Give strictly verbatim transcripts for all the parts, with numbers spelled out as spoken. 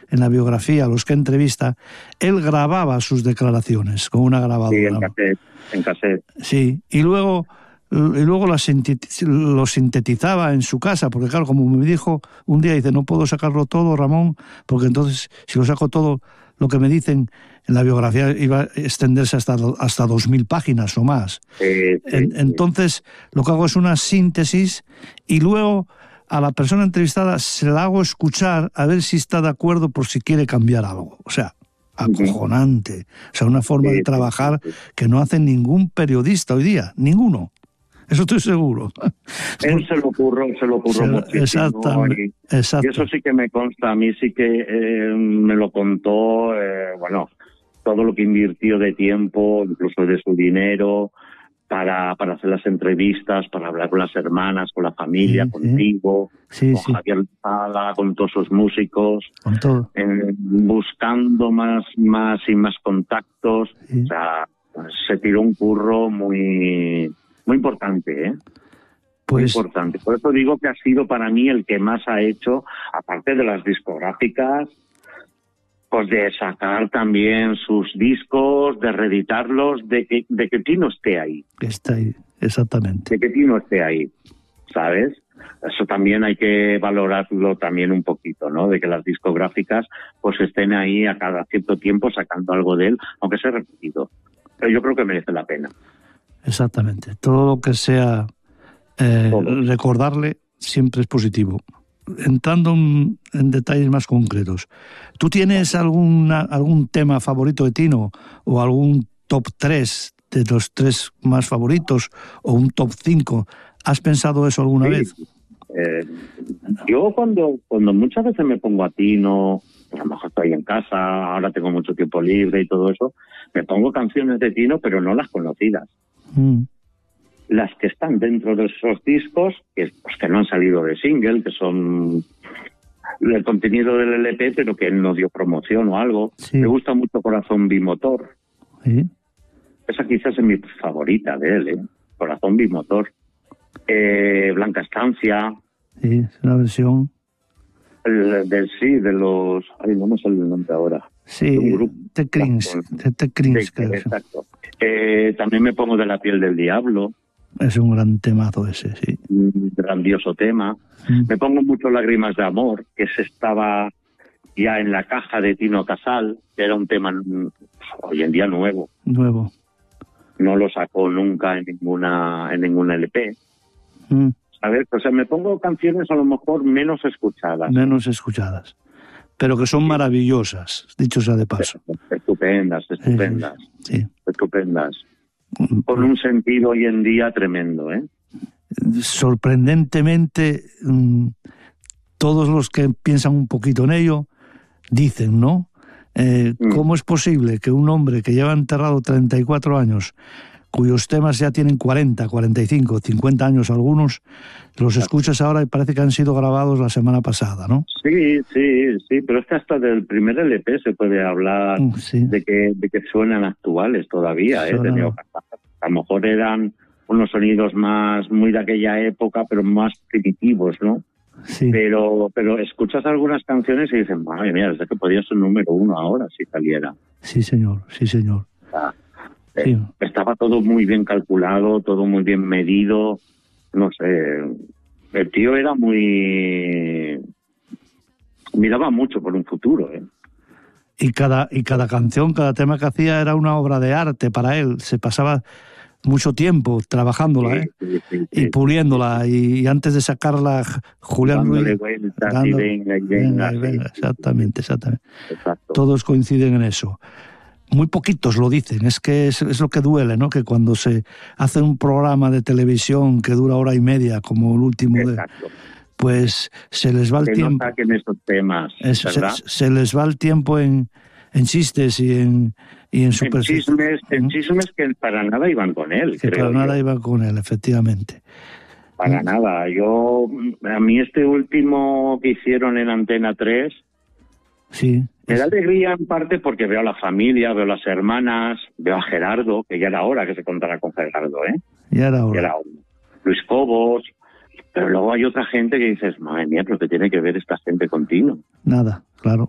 en la biografía, a los que entrevista, él grababa sus declaraciones con una grabadora. Sí, en cassette. En cassette. Sí, y luego, y luego lo sintetizaba en su casa, porque claro, como me dijo un día, dice, no puedo sacarlo todo, Ramón, porque entonces si lo saco todo, lo que me dicen en la biografía iba a extenderse hasta, hasta dos mil páginas o más. Sí, sí, en, sí. Entonces, lo que hago es una síntesis y luego a la persona entrevistada se la hago escuchar a ver si está de acuerdo por si quiere cambiar algo. O sea, acojonante. O sea, una forma sí, de trabajar sí, sí. que no hace ningún periodista hoy día. Ninguno. Eso estoy seguro. Él se lo ocurrió, se lo ocurrió Se, muchísimo. Exactamente. Y, exacto. y eso sí que me consta. A mí sí que eh, me lo contó, eh, bueno, todo lo que invirtió de tiempo, incluso de su dinero, para, para hacer las entrevistas, para hablar con las hermanas, con la familia, sí, contigo, sí, con sí. Javier Sala, con todos sus músicos, con todo. Eh, buscando más, más y más contactos. Sí. O sea, se tiró un curro muy, muy importante, ¿eh? Pues, muy importante. Por eso digo que ha sido para mí el que más ha hecho, aparte de las discográficas, pues de sacar también sus discos, de reeditarlos, de que, de que Tino esté ahí. Está ahí, exactamente. De que Tino esté ahí, ¿sabes? Eso también hay que valorarlo también un poquito, ¿no? De que las discográficas pues estén ahí a cada cierto tiempo sacando algo de él, aunque sea repetido. Pero yo creo que merece la pena. Exactamente. Todo lo que sea eh, Todo. recordarle siempre es positivo. Entrando en, en detalles más concretos, ¿tú tienes alguna, algún tema favorito de Tino o algún top tres de los tres más favoritos o un top cinco? ¿Has pensado eso alguna sí. vez? Eh, yo cuando, cuando muchas veces me pongo a Tino, a lo mejor estoy en casa, ahora tengo mucho tiempo libre y todo eso, me pongo canciones de Tino, pero no las conocidas. Mm. Las que están dentro de esos discos, que, pues, que no han salido de single, que son el contenido del L P, pero que él no dio promoción o algo. Sí. Me gusta mucho Corazón Bimotor. ¿Sí? Esa quizás es mi favorita de él, ¿eh? Corazón Bimotor. Eh, Blanca Estancia. Sí, es una versión. El, del sí, de los... Ay, no me sale el nombre ahora. Sí, The Crins. The Crins, creo. Exacto. Eh, también me pongo De la piel del diablo. Es un gran temazo ese, sí. Un grandioso tema. Mm. Me pongo mucho Lágrimas de amor, que se estaba ya en la caja de Tino Casal, que era un tema hoy en día nuevo. Nuevo. No lo sacó nunca en ninguna en ninguna L P. Mm. A ver, o sea, me pongo canciones a lo mejor menos escuchadas. Menos escuchadas. Pero que son maravillosas, dicho sea de paso. Estupendas, estupendas. Sí, sí. Estupendas. Con un sentido hoy en día tremendo, ¿eh? Sorprendentemente, todos los que piensan un poquito en ello dicen, ¿no? Eh, mm. ¿Cómo es posible que un hombre que lleva enterrado treinta y cuatro años, cuyos temas ya tienen cuarenta, cuarenta y cinco, cincuenta años algunos, los escuchas ahora y parece que han sido grabados la semana pasada, ¿no? Sí, sí, sí, pero es que hasta del primer L P se puede hablar mm, sí. de que de que suenan actuales todavía, ¿eh? De a lo mejor eran unos sonidos más muy de aquella época, pero más primitivos, ¿no? Sí. Pero pero escuchas algunas canciones y dices, madre mía, es que podía ser número uno ahora si saliera. Sí, señor, sí, señor. Ah, sí. Eh, estaba todo muy bien calculado, todo muy bien medido, no sé, el tío era muy... miraba mucho por un futuro, ¿eh? Y cada, y cada canción, cada tema que hacía era una obra de arte para él, se pasaba mucho tiempo trabajándola, ¿eh? Sí, sí, sí, y puliéndola, y, y antes de sacarla, Julián dándole Ruiz... Vueltas, dándole, y venga, y venga, venga, y venga sí, exactamente, exactamente. Exacto. Todos coinciden en eso. Muy poquitos lo dicen, es que es, es lo que duele, ¿no? Que cuando se hace un programa de televisión que dura hora y media, como el último de... Exacto. Pues se les va el que tiempo. No saquen esos temas, es, ¿verdad? Se, se les va el tiempo en, en chistes y en y en, super... en chismes, en chismes que para nada iban con él. Que creo para nada yo. iban con él, efectivamente. Para ¿Mm? nada. Yo, a mí este último que hicieron en Antena tres, sí, me es... da alegría en parte porque veo a la familia, veo a las hermanas, veo a Gerardo, que ya era hora que se contara con Gerardo, ¿eh? Ya era hora. Ya era hora. Luis Cobos. Pero luego hay otra gente que dices, madre mía, pero ¿qué tiene que ver esta gente con Tino? Nada, claro,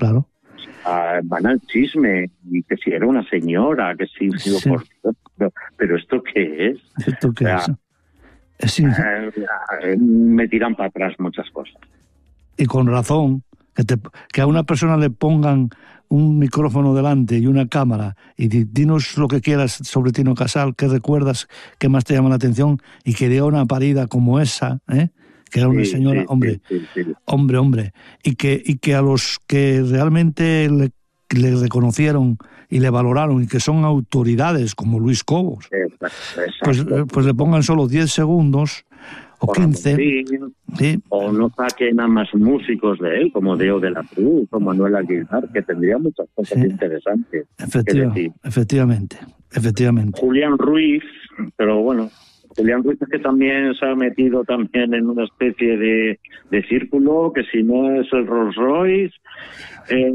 claro. Uh, van al chisme, y que si era una señora, que si... Sí. Digo, por Dios, pero, pero ¿esto qué es? ¿Esto qué o sea, es? Sí. Uh, me tiran para atrás muchas cosas. Y con razón, que, te, que a una persona le pongan un micrófono delante y una cámara y di, dinos lo que quieras sobre Tino Casal, qué recuerdas, qué más te llama la atención, y que dio una parida como esa, ¿eh? Que era una sí, señora, sí, hombre, sí, sí, sí. hombre, hombre, y que, y que a los que realmente le, le reconocieron y le valoraron y que son autoridades como Luis Cobos, exacto, pues, pues le pongan solo diez segundos o quince, sí. O no saquen a más músicos de él, como Deo de la Cruz, o Manuel Aguilar, que tendría muchas cosas sí. interesantes. Efectiva, que decir. Efectivamente, efectivamente. Julián Ruiz, pero bueno, Julián Ruiz es que también se ha metido también en una especie de, de círculo, que si no es el Rolls Royce, eh,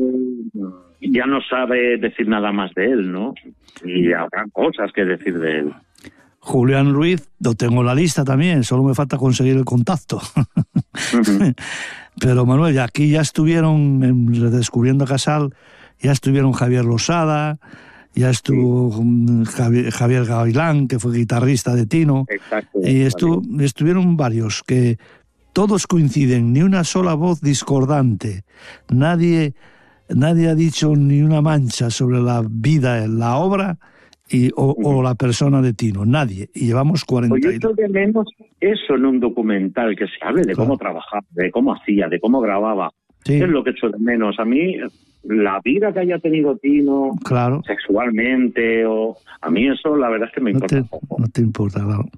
ya no sabe decir nada más de él, ¿no? Y habrá cosas que decir de él. Julián Ruiz, lo tengo en la lista también, solo me falta conseguir el contacto. Uh-huh. Pero Manuel, aquí ya estuvieron, en Redescubriendo a Casal, ya estuvieron Javier Losada, ya estuvo sí. Javier, Javier Gavilán, que fue guitarrista de Tino. Exacto. Y estu, estuvieron varios, que todos coinciden, ni una sola voz discordante. Nadie, nadie ha dicho ni una mancha sobre la vida en la obra, Y, o, o la persona de Tino, nadie, y llevamos cuarenta. Pues yo echo de menos eso en un documental, que se hable de claro. cómo trabajaba, de cómo hacía, de cómo grababa. Sí. Es lo que echo de menos. A mí, la vida que haya tenido Tino, claro. sexualmente, o a mí eso la verdad es que me importa no te, poco. No te importa, claro.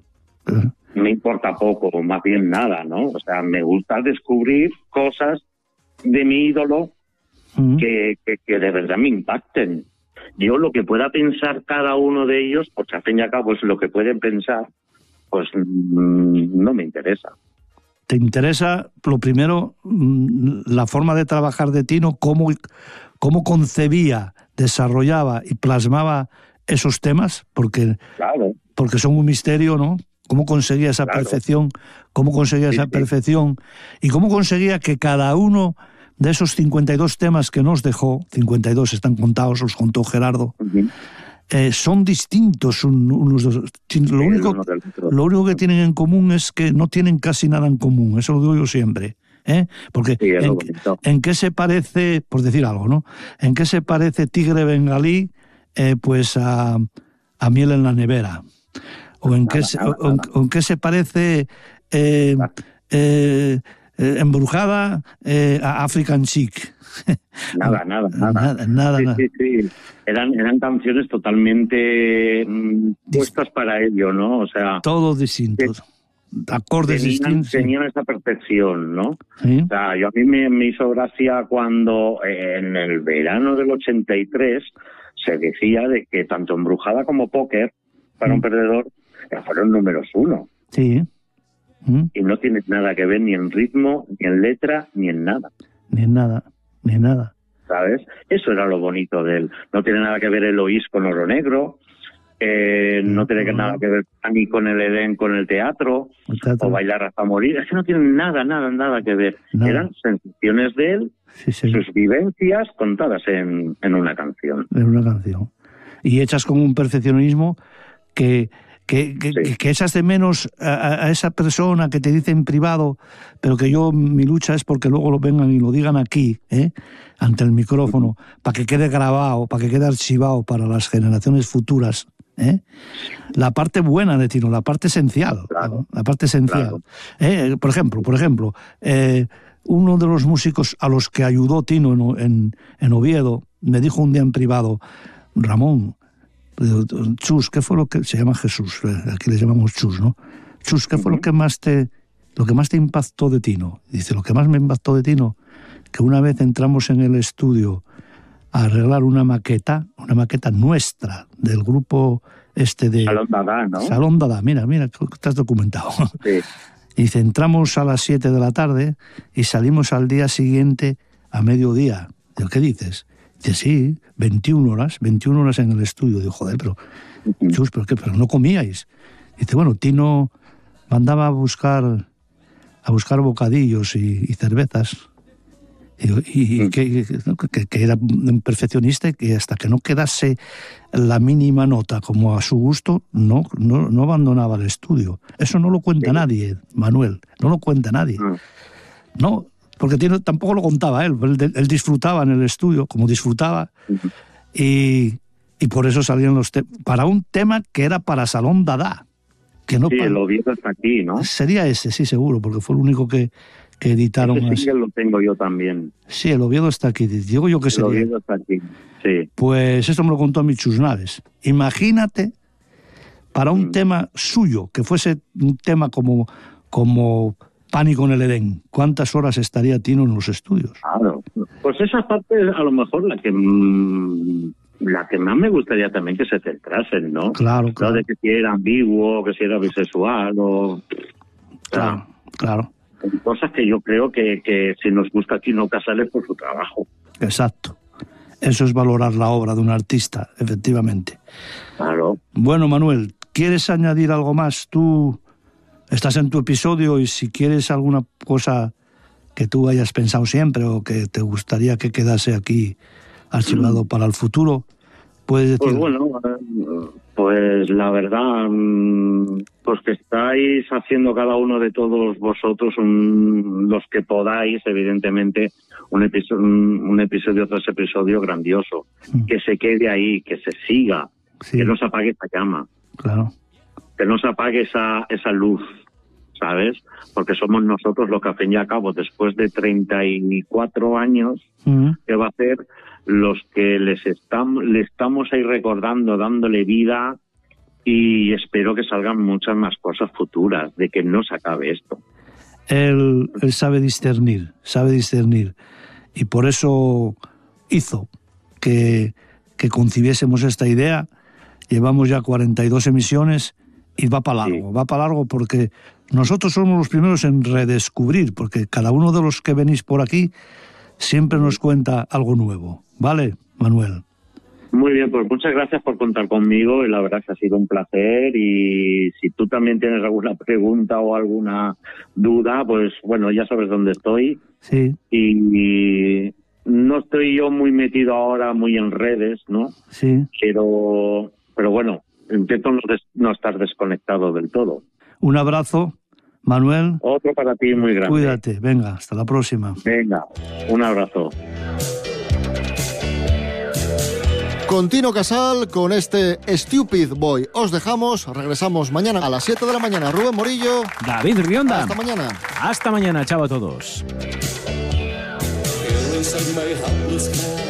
Me importa poco, más bien nada, ¿no? O sea, me gusta descubrir cosas de mi ídolo uh-huh. que, que, que de verdad me impacten. Yo lo que pueda pensar cada uno de ellos, porque al fin y al cabo es lo que pueden pensar, pues mmm, no me interesa. ¿Te interesa, lo primero, la forma de trabajar de Tino, cómo, cómo concebía, desarrollaba y plasmaba esos temas? Porque, claro. porque son un misterio, ¿no? ¿Cómo conseguía esa claro. perfección? ¿Cómo conseguía sí, esa sí. perfección? Y cómo conseguía que cada uno de esos cincuenta y dos temas que nos dejó, cincuenta y dos están contados, los contó Gerardo, uh-huh. eh, son distintos unos dos. Lo único, lo único que tienen en común es que no tienen casi nada en común, eso lo digo yo siempre. ¿eh? Porque sí, en, en qué se parece, por decir algo, ¿no? ¿En qué se parece Tigre Bengalí eh, pues a, a Miel en la nevera? ¿O en, nada, qué, se, nada, o, nada. O en qué se parece... Eh, eh, Eh, embrujada eh, a African Chic? Nada, nada, nada. Nada, nada, sí, nada. Sí, sí. Eran, eran canciones totalmente mmm, puestas Dist- para ello, ¿no? O sea... Todos distintos. Acordes tenían, distintos. Tenían esa percepción, ¿no? ¿Sí? O sea, yo a mí me, me hizo gracia cuando eh, en el verano del ochenta y tres se decía de que tanto Embrujada como Póker, para ¿Sí? un perdedor, fueron números uno. Sí. ¿Mm? Y no tiene nada que ver ni en ritmo, ni en letra, ni en nada. Ni en nada, ni en nada. ¿Sabes? Eso era lo bonito de él. No tiene nada que ver Eloís con Oro Negro, eh, no, no tiene no. nada que ver ni con el Edén, con el teatro, el teatro, o Bailar hasta morir. Es que no tienen nada, nada, nada que ver. Nada. Eran sensaciones de él, sí, sí. sus vivencias contadas en, en una canción. En una canción. Y hechas con un perfeccionismo que... Que, que, sí. que echas de menos a, a esa persona que te dice en privado, pero que yo, mi lucha es porque luego lo vengan y lo digan aquí, ¿eh? ante el micrófono, uh-huh. para que quede grabado, para que quede archivado para las generaciones futuras. ¿eh? La parte buena de Tino, la parte esencial, claro. la parte esencial. Claro. ¿eh? Por ejemplo, por ejemplo eh, uno de los músicos a los que ayudó Tino en, en, en Oviedo me dijo un día en privado: Ramón, Chus, ¿qué fue lo que se llama Jesús? Aquí le llamamos Chus, ¿no? Chus, ¿qué fue uh-huh. lo que más te lo que más te impactó de Tino? Dice, lo que más me impactó de Tino, que una vez entramos en el estudio a arreglar una maqueta, una maqueta nuestra del grupo este de Salón Dada, ¿no? Salón Dada, mira, mira, te has documentado. Sí. Dice, entramos a las siete de la tarde y salimos al día siguiente a mediodía. Digo, ¿qué dices? Dice, sí, veintiuna horas, veintiuna horas en el estudio. Digo, joder, pero, uh-huh. chus, ¿pero qué? ¿Pero no comíais? Dice, bueno, Tino mandaba a buscar a buscar bocadillos y, y cervezas. y, y mm. que, que, que era un perfeccionista y que hasta que no quedase la mínima nota como a su gusto, no, no, no abandonaba el estudio. Eso no lo cuenta sí. nadie, Manuel, no lo cuenta nadie. Mm. No, porque tiene, tampoco lo contaba él, él, él disfrutaba en el estudio, como disfrutaba, mm-hmm. y, y por eso salían los temas, para un tema que era para Salón Dada. Que no sí, para... el Oviedo está aquí, ¿no? Sería ese, sí, seguro, porque fue el único que, que editaron. Ese sí que lo tengo yo también. Sí, el Oviedo está aquí, digo yo que sería. El Oviedo está aquí, sí. Pues esto me lo contó a mi Chusnaves. Imagínate, para un mm. tema suyo, que fuese un tema como, como Pánico en el Edén, ¿cuántas horas estaría Tino en los estudios? Claro, pues esa parte es a lo mejor la que... Mmm... la que más me gustaría también que se centrasen, ¿no? Claro, claro. No de que si era ambiguo, que si era bisexual o... Claro, claro. Hay cosas que yo creo que, que si nos gusta a Tino Casales por su trabajo. Exacto. Eso es valorar la obra de un artista, efectivamente. Claro. Bueno, Manuel, ¿quieres añadir algo más? Tú estás en tu episodio y si quieres alguna cosa que tú hayas pensado siempre o que te gustaría que quedase aquí archivado para el futuro, puedes decir. Pues bueno, pues la verdad, pues que estáis haciendo cada uno de todos vosotros, un, los que podáis, evidentemente, un episodio, un, un episodio tras episodio grandioso, mm. que se quede ahí, que se siga, sí. que no se apague esa llama, claro. que no se apague esa, esa luz, ¿sabes? Porque somos nosotros los que, al fin y al cabo, después de treinta y cuatro años, mm. que va a hacer los que les estamos, le estamos ahí recordando, dándole vida, y espero que salgan muchas más cosas futuras, de que no se acabe esto. Él, él sabe discernir, sabe discernir, y por eso hizo que, que concibiésemos esta idea. Llevamos ya cuarenta y dos emisiones y va para largo, sí. va para largo porque nosotros somos los primeros en redescubrir, porque cada uno de los que venís por aquí siempre nos cuenta algo nuevo. ¿Vale, Manuel? Muy bien, pues muchas gracias por contar conmigo y la verdad que ha sido un placer, y si tú también tienes alguna pregunta o alguna duda, pues bueno, ya sabes dónde estoy. Sí. Y, y no estoy yo muy metido ahora muy en redes, ¿no? Sí. Pero, pero bueno, intento no, des, no estar desconectado del todo. Un abrazo, Manuel. Otro para ti muy grande. Cuídate, venga, hasta la próxima. Venga, un abrazo. Con Tino Casal, con este Stupid Boy. Os dejamos, regresamos mañana a las siete de la mañana. Rubén Morillo. David Rionda. Hasta mañana. Hasta mañana, chao a todos.